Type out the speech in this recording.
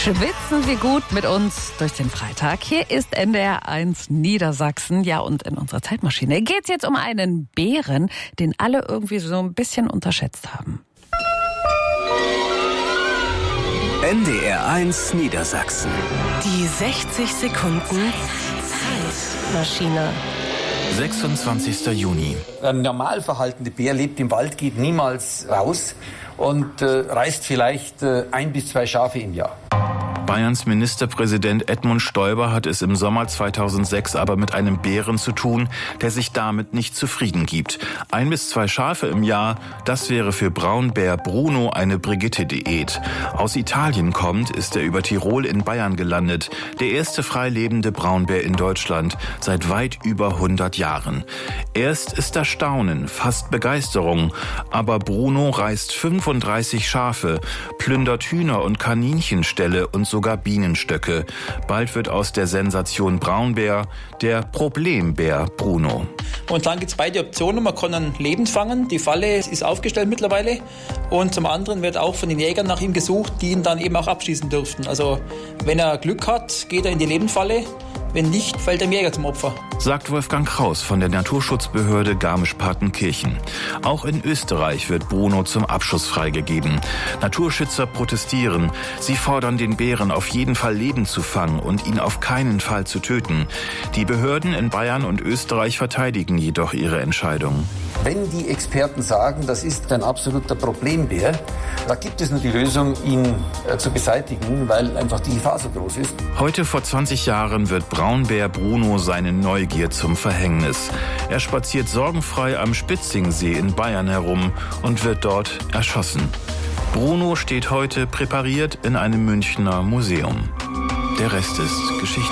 Schwitzen Sie gut mit uns durch den Freitag. Hier ist NDR 1 Niedersachsen. Ja, und in unserer Zeitmaschine geht's jetzt um einen Bären, den alle irgendwie so ein bisschen unterschätzt haben. NDR 1 Niedersachsen. Die 60 Sekunden Zeitmaschine. 26. Juni. Ein normal verhaltender Bär lebt im Wald, geht niemals raus und reißt vielleicht 1 bis 2 Schafe im Jahr. Bayerns Ministerpräsident Edmund Stoiber hat es im Sommer 2006 aber mit einem Bären zu tun, der sich damit nicht zufrieden gibt. 1 bis 2 Schafe im Jahr, das wäre für Braunbär Bruno eine Brigitte-Diät. Aus Italien kommt, ist er über Tirol in Bayern gelandet. Der erste frei lebende Braunbär in Deutschland seit weit über 100 Jahren. Erst ist da Staunen, fast Begeisterung. Aber Bruno reißt 35 Schafe, plündert Hühner und Kaninchenställe und sogar Bienenstöcke. Bald wird aus der Sensation Braunbär der Problembär Bruno. Und dann gibt es beide Optionen. Man kann ihn lebend fangen. Die Falle ist aufgestellt mittlerweile. Und zum anderen wird auch von den Jägern nach ihm gesucht, die ihn dann eben auch abschießen dürften. Also wenn er Glück hat, geht er in die Lebendfalle. Wenn nicht, fällt dem Jäger zum Opfer. Sagt Wolfgang Kraus von der Naturschutzbehörde Garmisch-Partenkirchen. Auch in Österreich wird Bruno zum Abschuss freigegeben. Naturschützer protestieren. Sie fordern den Bären auf jeden Fall lebend zu fangen und ihn auf keinen Fall zu töten. Die Behörden in Bayern und Österreich verteidigen jedoch ihre Entscheidung. Wenn die Experten sagen, das ist ein absoluter Problembär, da gibt es nur die Lösung, ihn zu beseitigen, weil einfach die Gefahr so groß ist. Heute vor 20 Jahren wird Braunbär Bruno seine Neugier zum Verhängnis. Er spaziert sorgenfrei am Spitzingsee in Bayern herum und wird dort erschossen. Bruno steht heute präpariert in einem Münchner Museum. Der Rest ist Geschichte.